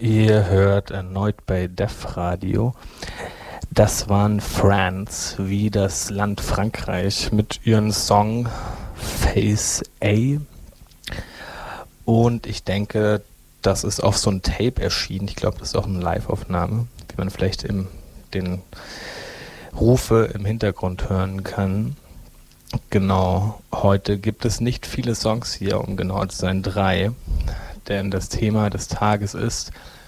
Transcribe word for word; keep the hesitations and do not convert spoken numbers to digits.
Ihr hört erneut bei Def Radio. Das waren France, wie das Land Frankreich, mit ihrem Song Face A. Und ich denke, das ist auf so ein Tape erschienen. Ich glaube, das ist auch eine Live-Aufnahme, wie man vielleicht im, den Rufe im Hintergrund hören kann. Genau, heute gibt es nicht viele Songs hier, um genau zu sein, drei. Denn das Thema des Tages ist